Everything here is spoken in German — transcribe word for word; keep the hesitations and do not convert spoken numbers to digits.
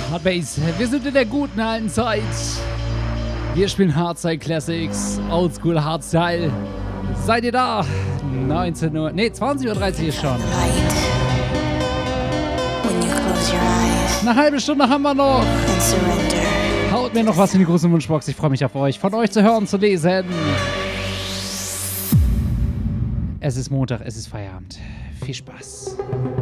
Hardbase, wir sind in der guten alten Zeit. Wir spielen Hardstyle Classics, Oldschool Hardstyle. Seid ihr da? neunzehn Uhr, nee, zwanzig Uhr dreißig ist schon. Eine halbe Stunde haben wir noch. Haut mir noch was in die große Wunschbox. Ich freue mich auf euch, von euch zu hören, zu lesen. Es ist Montag, es ist Feierabend. Viel Spaß.